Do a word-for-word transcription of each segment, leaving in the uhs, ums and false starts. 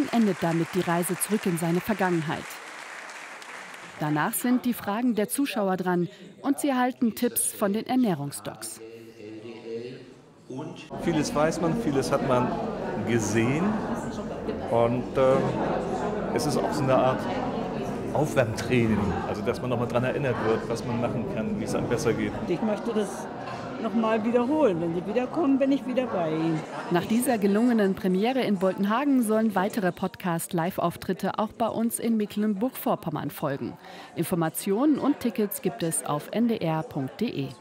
Dann endet damit die Reise zurück in seine Vergangenheit. Danach sind die Fragen der Zuschauer dran und sie erhalten Tipps von den Ernährungsdocs. Vieles weiß man, vieles hat man gesehen und äh, es ist auch so eine Art Aufwärmtraining, also dass man nochmal daran erinnert wird, was man machen kann, wie es einem besser geht. Ich möchte das nochmal wiederholen. Wenn Sie wiederkommen, bin ich wieder bei Ihnen. Nach dieser gelungenen Premiere in Boltenhagen sollen weitere Podcast-Live-Auftritte auch bei uns in Mecklenburg-Vorpommern folgen. Informationen und Tickets gibt es auf n d r punkt d e.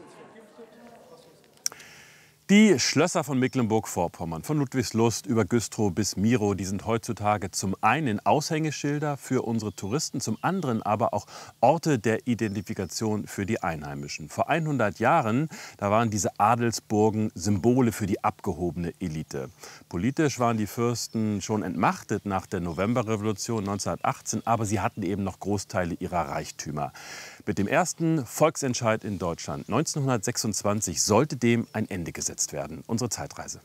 Die Schlösser von Mecklenburg-Vorpommern, von Ludwigslust über Güstrow bis Miro, die sind heutzutage zum einen Aushängeschilder für unsere Touristen, zum anderen aber auch Orte der Identifikation für die Einheimischen. Vor hundert Jahren, da waren diese Adelsburgen Symbole für die abgehobene Elite. Politisch waren die Fürsten schon entmachtet nach der Novemberrevolution neunzehnhundertachtzehn, aber sie hatten eben noch Großteile ihrer Reichtümer. Mit dem ersten Volksentscheid in Deutschland neunzehnhundertsechsundzwanzig sollte dem ein Ende gesetzt werden. Unsere Zeitreise.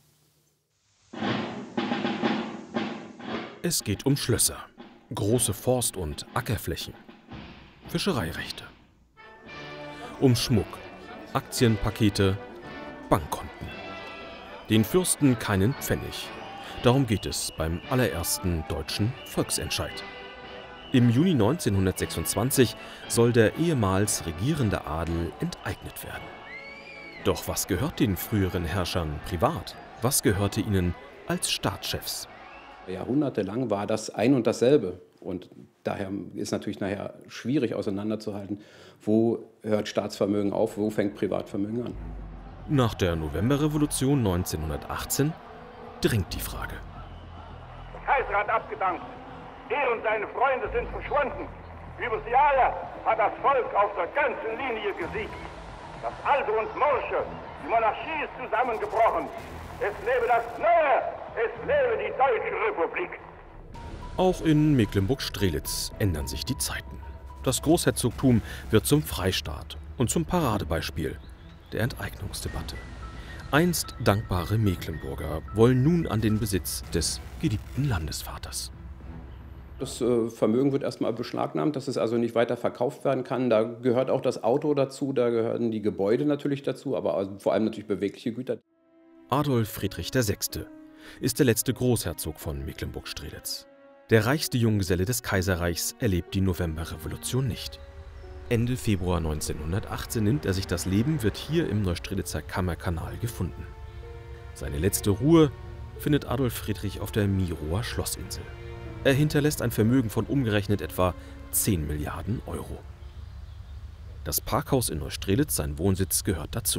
Es geht um Schlösser, große Forst- und Ackerflächen, Fischereirechte, um Schmuck, Aktienpakete, Bankkonten. Den Fürsten keinen Pfennig. Darum geht es beim allerersten deutschen Volksentscheid. Im Juni neunzehnhundertsechsundzwanzig soll der ehemals regierende Adel enteignet werden. Doch was gehört den früheren Herrschern privat? Was gehörte ihnen als Staatschefs? Jahrhundertelang war das ein und dasselbe. Und daher ist natürlich nachher schwierig auseinanderzuhalten, wo hört Staatsvermögen auf, wo fängt Privatvermögen an. Nach der Novemberrevolution neunzehnhundertachtzehn dringt die Frage. Der Kaiser hat abgedankt. Er und seine Freunde sind verschwunden. Über die Jahre hat das Volk auf der ganzen Linie gesiegt. Das Alte und Morsche, die Monarchie ist zusammengebrochen. Es lebe das Neue, es lebe die Deutsche Republik. Auch in Mecklenburg-Strelitz ändern sich die Zeiten. Das Großherzogtum wird zum Freistaat und zum Paradebeispiel der Enteignungsdebatte. Einst dankbare Mecklenburger wollen nun an den Besitz des geliebten Landesvaters. Das äh, Vermögen wird erstmal beschlagnahmt, dass es also nicht weiter verkauft werden kann. Da gehört auch das Auto dazu, da gehören die Gebäude natürlich dazu, aber also vor allem natürlich bewegliche Güter. Adolf Friedrich der Sechste ist der letzte Großherzog von Mecklenburg-Strelitz. Der reichste Junggeselle des Kaiserreichs erlebt die Novemberrevolution nicht. Ende Februar neunzehnhundertachtzehn nimmt er sich das Leben, wird hier im Neustrelitzer Kammerkanal gefunden. Seine letzte Ruhe findet Adolf Friedrich auf der Mirower Schlossinsel. Er hinterlässt ein Vermögen von umgerechnet etwa zehn Milliarden Euro. Das Parkhaus in Neustrelitz, sein Wohnsitz, gehört dazu.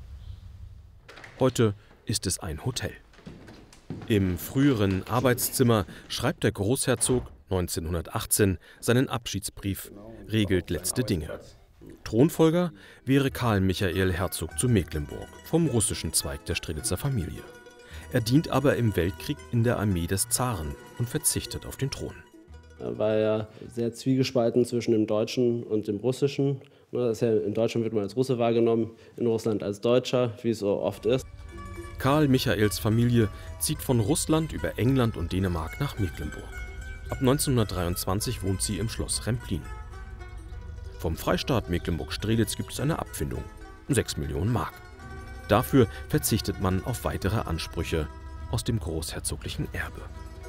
Heute ist es ein Hotel. Im früheren Arbeitszimmer schreibt der Großherzog neunzehnhundertachtzehn seinen Abschiedsbrief, regelt letzte Dinge. Thronfolger wäre Karl Michael Herzog zu Mecklenburg, vom russischen Zweig der Strelitzer Familie. Er dient aber im Weltkrieg in der Armee des Zaren und verzichtet auf den Thron. Er war ja sehr zwiegespalten zwischen dem Deutschen und dem Russischen. In Deutschland wird man als Russe wahrgenommen, in Russland als Deutscher, wie es so oft ist. Karl Michaels Familie zieht von Russland über England und Dänemark nach Mecklenburg. Ab neunzehnhundertdreiundzwanzig wohnt sie im Schloss Remplin. Vom Freistaat Mecklenburg-Strelitz gibt es eine Abfindung, sechs Millionen Mark. Dafür verzichtet man auf weitere Ansprüche aus dem großherzoglichen Erbe.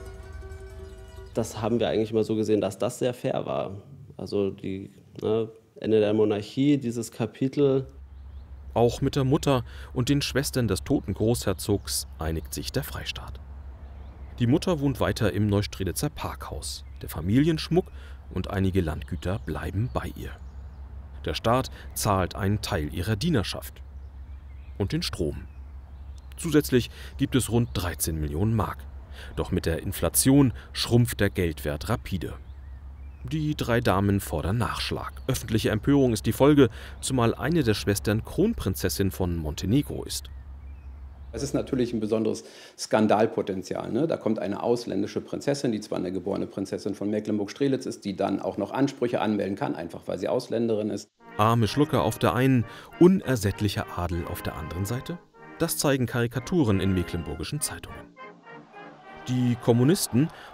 Das haben wir eigentlich immer so gesehen, dass das sehr fair war. Also die ne, Ende der Monarchie, dieses Kapitel. Auch mit der Mutter und den Schwestern des toten Großherzogs einigt sich der Freistaat. Die Mutter wohnt weiter im Neustrelitzer Parkhaus. Der Familienschmuck und einige Landgüter bleiben bei ihr. Der Staat zahlt einen Teil ihrer Dienerschaft und den Strom. Zusätzlich gibt es rund dreizehn Millionen Mark. Doch mit der Inflation schrumpft der Geldwert rapide. Die drei Damen fordern Nachschlag. Öffentliche Empörung ist die Folge, zumal eine der Schwestern Kronprinzessin von Montenegro ist. Es ist natürlich ein besonderes Skandalpotenzial. Ne? Da kommt eine ausländische Prinzessin, die zwar eine geborene Prinzessin von Mecklenburg-Strelitz ist, die dann auch noch Ansprüche anmelden kann, einfach weil sie Ausländerin ist. Arme Schlucker auf der einen, unersättlicher Adel auf der anderen Seite? Das zeigen Karikaturen in mecklenburgischen Zeitungen. Die Kommunisten